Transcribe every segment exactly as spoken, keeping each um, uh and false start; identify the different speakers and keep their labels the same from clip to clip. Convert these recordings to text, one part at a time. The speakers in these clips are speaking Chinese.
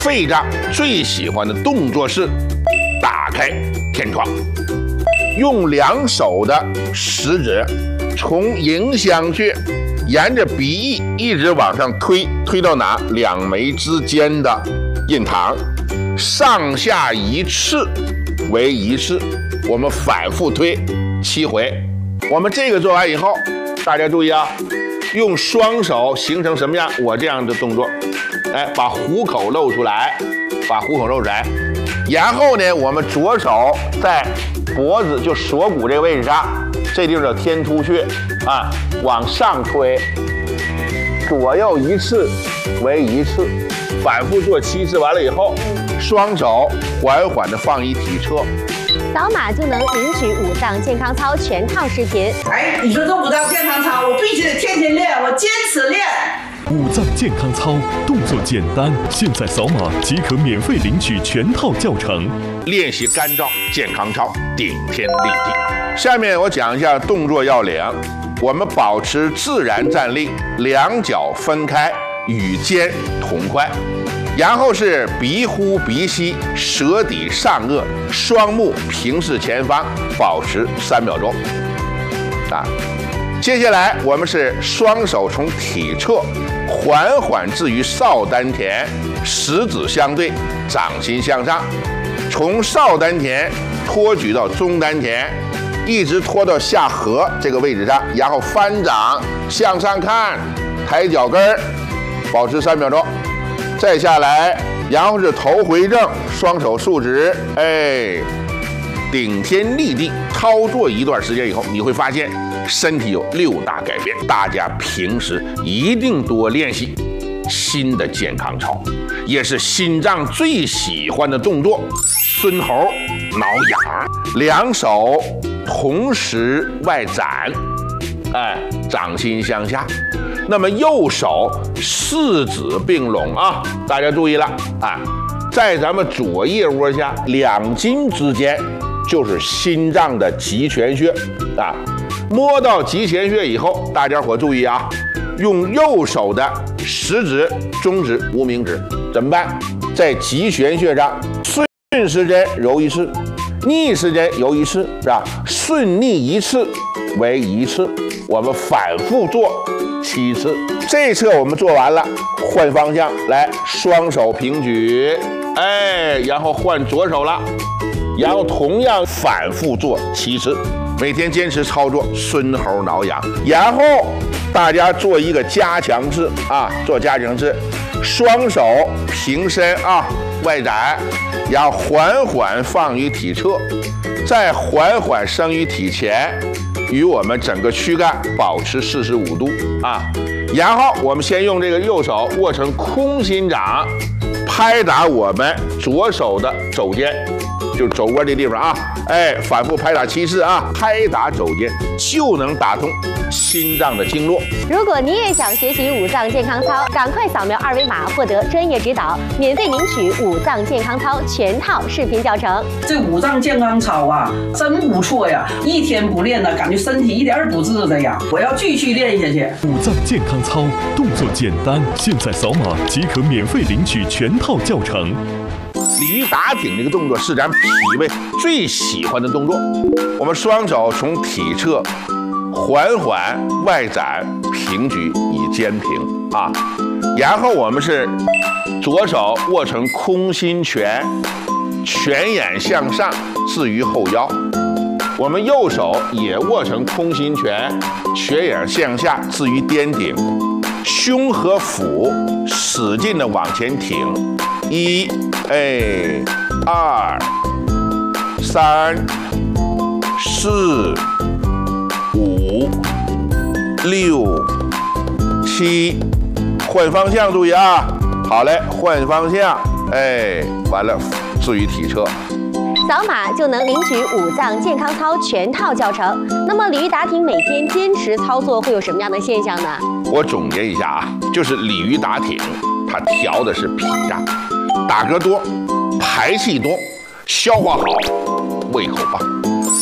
Speaker 1: 肺脏最喜欢的动作是打开天窗，用两手的食指从迎香穴沿着鼻翼一直往上推，推到哪？两眉之间的印堂，上下一次为一次，我们反复推七回。我们这个做完以后，大家注意啊，用双手形成什么样？我这样的动作，哎，把虎口露出来，把虎口露出来。然后呢，我们左手在脖子就锁骨这个位置上，这地方叫天突穴啊，往上推，左右一次为一次，反复做七次。完了以后，双手缓缓地放于体侧。
Speaker 2: 扫码就能领取五脏健康操全套视频。
Speaker 3: 哎，你说这五脏健康操，我必须得天天练，我坚持练。
Speaker 4: 五脏健康操动作简单，现在扫码即可免费领取全套教程。
Speaker 1: 练习干燥健康操，顶天立地。下面我讲一下动作要领。我们保持自然站立，两脚分开，与肩同宽。然后是鼻呼鼻吸，舌抵上颚，双目平视前方，保持三秒钟。啊，接下来我们是双手从体侧缓缓置于少丹田，食指相对，掌心向上，从少丹田托举到中丹田，一直拖到下颌这个位置上，然后翻掌向上看，抬脚跟儿，保持三秒钟。再下来，然后是头回正，双手竖直，哎，顶天立地。操作一段时间以后，你会发现身体有六大改变。大家平时一定多练习新的健康操，也是心脏最喜欢的动作——孙猴挠痒。两手同时外展，哎，掌心向下。那么右手四指并拢啊，大家注意了啊，在咱们左腋窝下两筋之间就是心脏的极泉穴啊。摸到极泉穴以后，大家伙注意啊，用右手的食指、中指、无名指怎么办？在极泉穴上顺时针揉一次，逆时针揉一次，是吧？顺逆一次为一次，我们反复做七次。这侧我们做完了，换方向来，双手平举，哎，然后换左手了，然后同样反复做七次。每天坚持操作孙猴挠痒，然后大家做一个加强式啊，做加强式，双手平伸啊，外展，然后缓缓放于体侧，再缓缓升于体前，与我们整个躯干保持四十五度啊。然后我们先用这个右手握成空心掌，拍打我们左手的肘尖，就是肘窝这地方啊，哎，反复拍打七次啊，拍打肘尖就能打通心脏的经络。
Speaker 2: 如果你也想学习五脏健康操，赶快扫描二维码获得专业指导，免费领取五脏健康操全套视频教程。
Speaker 3: 这五脏健康操啊，真不错呀！一天不练呢，感觉身体一点儿不自在呀。我要继续练下去。
Speaker 4: 五脏健康操动作简单，现在扫码即可免费领取全套教程。
Speaker 1: 鲤鱼打挺这个动作是咱脾胃最喜欢的动作。我们双手从体侧缓缓外展平举以肩平啊，然后我们是左手握成空心拳，拳眼向上置于后腰，我们右手也握成空心拳，拳眼向下置于颠顶，胸和腹使劲的往前挺，一，哎，二，三，四，五，六，七，换方向，注意啊！好嘞，换方向，哎，完了，置于体侧。
Speaker 2: 扫码就能领取五脏健康操全套教程。那么鲤鱼打挺每天坚持操作会有什么样的现象呢？
Speaker 1: 我总结一下啊，就是鲤鱼打挺，它调的是脾脏，打嗝多，排气多，消化好，胃口棒。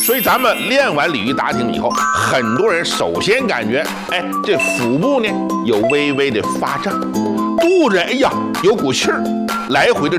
Speaker 1: 所以咱们练完鲤鱼打挺以后，很多人首先感觉，哎，这腹部呢有微微的发胀，肚子哎呀有股气儿，来回的